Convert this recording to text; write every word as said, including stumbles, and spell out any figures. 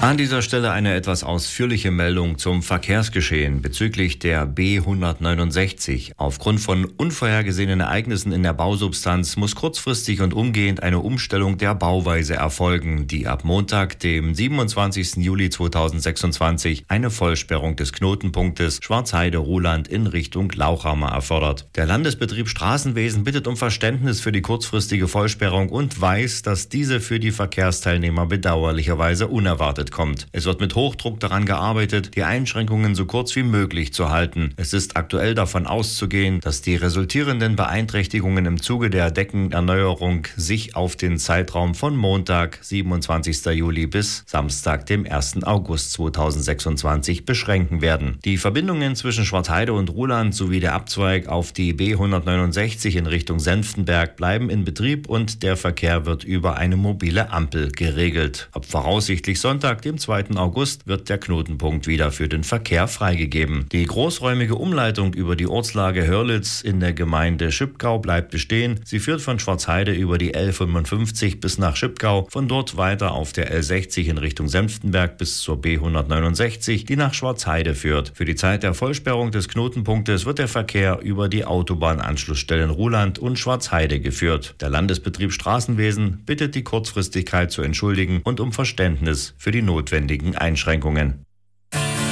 An dieser Stelle eine etwas ausführliche Meldung zum Verkehrsgeschehen bezüglich der B hundertneunundsechzig. Aufgrund von unvorhergesehenen Ereignissen in der Bausubstanz muss kurzfristig und umgehend eine Umstellung der Bauweise erfolgen, die ab Montag, dem siebenundzwanzigsten Juli zweitausendsechsundzwanzig, eine Vollsperrung des Knotenpunktes Schwarzheide-Ruhland in Richtung Lauchhammer erfordert. Der Landesbetrieb Straßenwesen bittet um Verständnis für die kurzfristige Vollsperrung und weiß, dass diese für die Verkehrsteilnehmer bedauerlicherweise unerwartet kommt. Es wird mit Hochdruck daran gearbeitet, die Einschränkungen so kurz wie möglich zu halten. Es ist aktuell davon auszugehen, dass die resultierenden Beeinträchtigungen im Zuge der Deckenerneuerung sich auf den Zeitraum von Montag, siebenundzwanzigsten Juli bis Samstag, dem ersten August zweitausendsechsundzwanzig beschränken werden. Die Verbindungen zwischen Schwarzheide und Ruhland sowie der Abzweig auf die B hundertneunundsechzig in Richtung Senftenberg bleiben in Betrieb und der Verkehr wird über eine mobile Ampel geregelt. Ab voraussichtlich Sonntag, dem zweiten August, wird der Knotenpunkt wieder für den Verkehr freigegeben. Die großräumige Umleitung über die Ortslage Hörlitz in der Gemeinde Schipgau bleibt bestehen. Sie führt von Schwarzheide über die L fünfundfünfzig bis nach Schipgau, von dort weiter auf der L sechzig in Richtung Senftenberg bis zur B hundertneunundsechzig, die nach Schwarzheide führt. Für die Zeit der Vollsperrung des Knotenpunktes wird der Verkehr über die Autobahnanschlussstellen Ruhland und Schwarzheide geführt. Der Landesbetrieb Straßenwesen bittet die Kurzfristigkeit zu entschuldigen und um Verständnis für die notwendigen Einschränkungen.